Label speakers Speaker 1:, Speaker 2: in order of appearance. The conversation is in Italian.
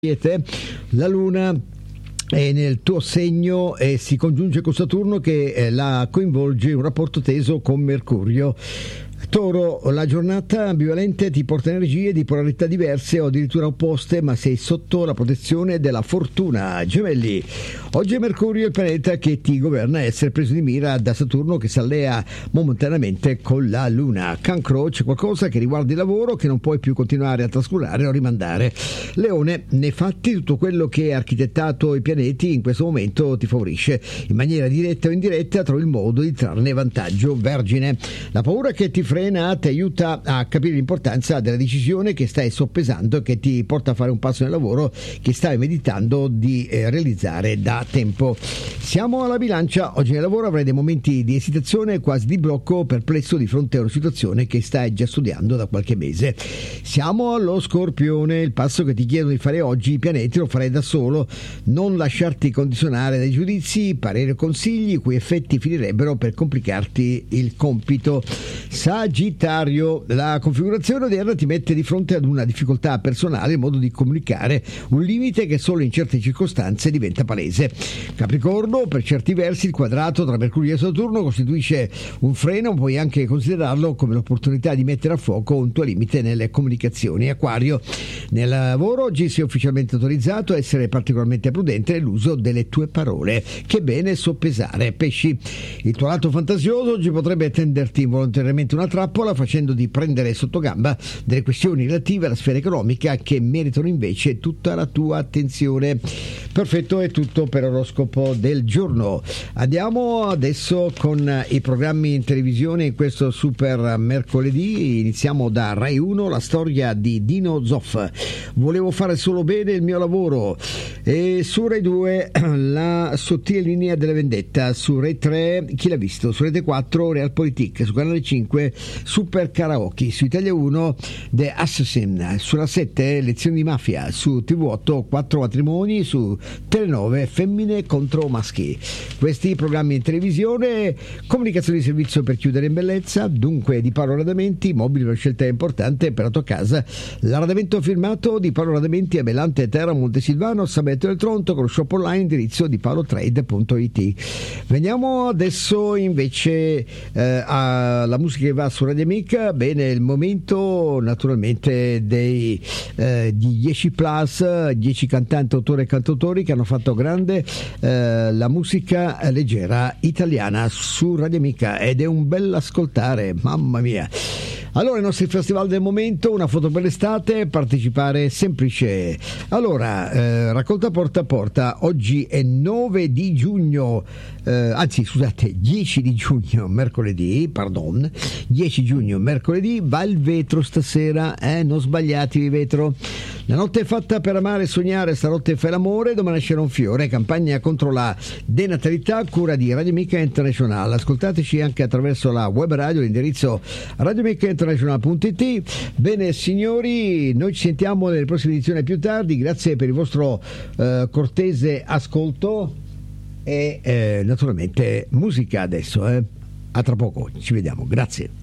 Speaker 1: La Luna è nel tuo segno e si congiunge con Saturno che la coinvolge in un rapporto teso con Mercurio. Toro, la giornata ambivalente ti porta energie di polarità diverse o addirittura opposte, ma sei sotto la protezione della fortuna. Gemelli, oggi è Mercurio il pianeta che ti governa essere preso di mira da Saturno che si allea momentaneamente con la Luna. Cancro, c'è qualcosa che riguarda il lavoro che non puoi più continuare a trascurare o rimandare. Leone, nei fatti tutto quello che ha architettato i pianeti in questo momento ti favorisce. In maniera diretta o indiretta trovi il modo di trarne vantaggio. Vergine, la paura che ti frena ti aiuta a capire l'importanza della decisione che stai soppesando e che ti porta a fare un passo nel lavoro che stavi meditando di realizzare da tempo. Siamo alla Bilancia, oggi nel lavoro avrai dei momenti di esitazione, quasi di blocco, perplesso di fronte a una situazione che stai già studiando da qualche mese. Siamo allo Scorpione, il passo che ti chiedono di fare oggi i pianeti lo farai da solo, non lasciarti condizionare dai giudizi, pareri o consigli, i cui effetti finirebbero per complicarti il compito. Sagittario, la configurazione odierna ti mette di fronte ad una difficoltà personale in modo di comunicare un limite che solo in certe circostanze diventa palese. Capricorno, per certi versi il quadrato tra Mercurio e Saturno costituisce un freno, puoi anche considerarlo come l'opportunità di mettere a fuoco un tuo limite nelle comunicazioni. Acquario, nel lavoro oggi sei ufficialmente autorizzato a essere particolarmente prudente nell'uso delle tue parole, che bene soppesare. Pesci, il tuo lato fantasioso oggi potrebbe tenderti involontariamente una trappola facendoti prendere sotto gamba delle questioni relative alla sfera economica che meritano invece tutta la tua attenzione. Perfetto, è tutto per l'oroscopo del giorno. Andiamo adesso con i programmi in televisione in questo super mercoledì. Iniziamo da Rai 1, la storia di Dino Zoff. Volevo fare solo bene il mio lavoro. E su Rai 2 la sottile linea della vendetta, su Rai 3 Chi l'ha visto, su Rete 4 Realpolitik, su Canale 5 Super Karaoke, su Italia 1 The Assassin, sulla 7 Lezioni di mafia, su TV8 4 matrimoni, su Telenove Femmine contro maschi. Questi programmi in televisione, comunicazione di servizio per chiudere in bellezza, dunque di Paolo Radamenti, mobili per scelta importante per la tua casa. L'arredamento firmato di Paolo Radamenti a Belante Terra Montesilvano, Sametto del Tronto, con lo shop online indirizzo di paolotrade.it. Veniamo adesso invece alla musica che va su Radio Amica. Bene, il momento naturalmente di 10 plus, 10 cantanti, autori e cantautori che hanno fatto grande la musica leggera italiana su Radio Amica ed è un bel ascoltare, mamma mia. Allora, i nostri festival del momento, una foto per l'estate, partecipare semplice. Allora, raccolta porta a porta, oggi è 9 di giugno, 10 di giugno, mercoledì, 10 giugno, mercoledì, va il vetro stasera, non sbagliatevi vetro. La notte è fatta per amare e sognare, stanotte fai l'amore, domani nascerà un fiore, campagna contro la denatalità, cura di Radio Amica International. Ascoltateci anche attraverso la web radio, l'indirizzo radioamicainternational.it. Bene signori, noi ci sentiamo nelle prossime edizioni più tardi, grazie per il vostro cortese ascolto e naturalmente musica adesso, a tra poco, ci vediamo, grazie.